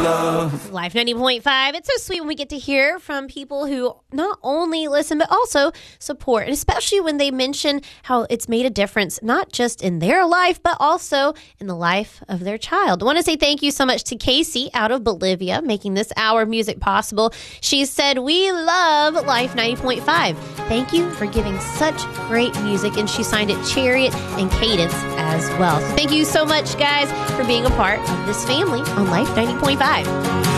love. Life 90.5. It's so sweet when we get to hear from people who not only listen, but also support. And especially when they mention how it's made a difference, not just in their life, but also in the life of their child. I want to say thank you so much to Casey out of Bolivia, making this hour of music possible. She said, we love Life 90.5. Thank you for giving such great music. And she signed it Chariot and Cadence as well. So thank you so much, guys, for being a part of this family on Life 90.5.